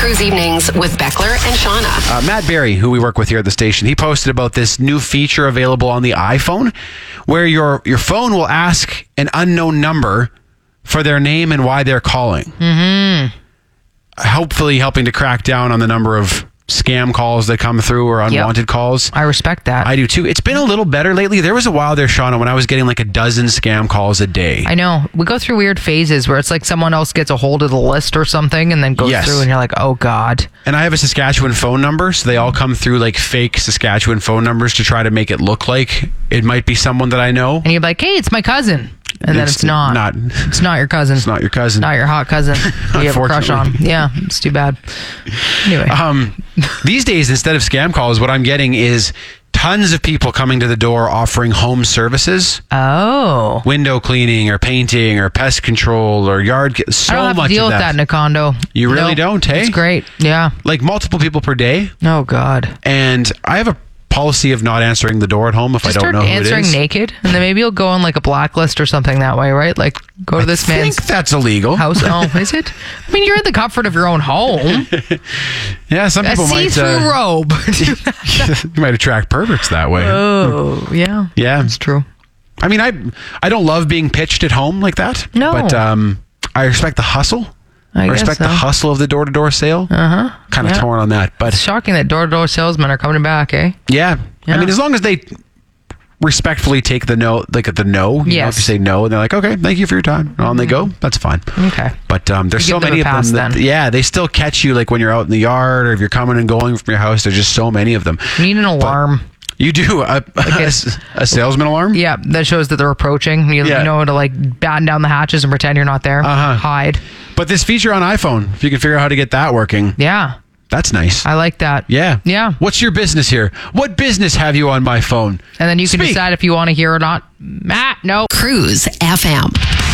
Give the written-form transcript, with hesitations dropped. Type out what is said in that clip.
Cruise Evenings with Beckler and Shauna. Matt Berry, who we work with here at the station, he posted about this new feature available on the iPhone where your phone will ask an unknown number for their name and why they're calling. Mm-hmm. Hopefully helping to crack down on the number of scam calls that come through or unwanted calls. I respect that. I do too. It's been a little better lately. There was a while there, Shauna, when I was getting like a dozen scam calls a day. I know. We go through weird phases where it's like someone else gets a hold of the list or something and then goes through and you're like, oh God. And I have a Saskatchewan phone number, so they all come through like fake Saskatchewan phone numbers to try to make it look like it might be someone that I know. And you're like, hey, it's my cousin. And then it's not. It's not your cousin. It's not your cousin. Not your hot cousin that you have a crush on. Yeah, it's too bad. Anyway. These days, instead of scam calls, what I'm getting is tons of people coming to the door offering home services. Oh. Window cleaning or painting or pest control or yard. So I don't have much to deal of with that in a condo. You really don't, hey? It's great. Yeah. Like multiple people per day. Oh, God. And I have a policy of not answering the door at home if I don't know who it is. Start answering naked, and then maybe you'll go on like a blacklist or something that way, right? Like go to this man's. I think that's illegal. House. Oh, is it? I mean, you're in the comfort of your own home. Yeah, some people might. A see-through robe. You might attract perverts that way. Oh, yeah. Yeah, it's true. I mean, I don't love being pitched at home like that. No, but I respect the hustle. I respect the hustle of the door-to-door sale. Kind of torn on that, but it's shocking that door-to-door salesmen are coming back, eh? Yeah. I mean, as long as they respectfully take the no, like at the no. You know, if you say no, and they're like, okay, thank you for your time, and on they go. That's fine. Okay. But there's so many of them that, they still catch you like when you're out in the yard or if you're coming and going from your house. There's just so many of them. You need an alarm. You do a salesman alarm? Yeah, that shows that they're approaching. You know, to like batten down the hatches and pretend you're not there. Hide. But this feature on iPhone, if you can figure out how to get that working. Yeah. That's nice. I like that. Yeah. Yeah. What's your business here? What business have you on my phone? And then you can decide if you want to hear or not. Matt, no. Cruise FM.